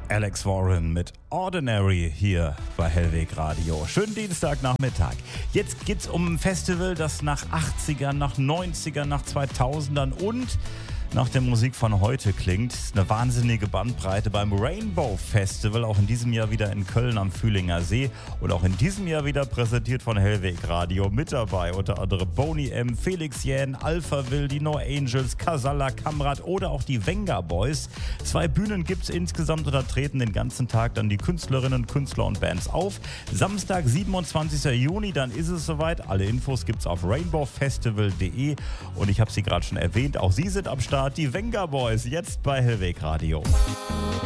Alex Warren mit Ordinary hier bei Hellweg Radio. Schönen Dienstagnachmittag. Jetzt geht's um ein Festival, das nach 80ern, nach 90ern, nach 2000ern und nach der Musik von heute klingt. Eine wahnsinnige Bandbreite beim Rainbow Festival, auch in diesem Jahr wieder in Köln am Fühlinger See und auch in diesem Jahr wieder präsentiert von Hellweg Radio. Mit dabei unter anderem Boney M, Felix Jähn, Alpha Will, die No Angels, Casalla, Kamrat oder auch die Venga Boys. 2 Bühnen gibt's insgesamt und da treten den ganzen Tag dann die Künstlerinnen, Künstler und Bands auf. Samstag, 27. Juni, dann ist es soweit. Alle Infos gibt's auf rainbowfestival.de und ich habe sie gerade schon erwähnt, auch sie sind am Start. Die Venga Boys, jetzt bei Hellweg Radio.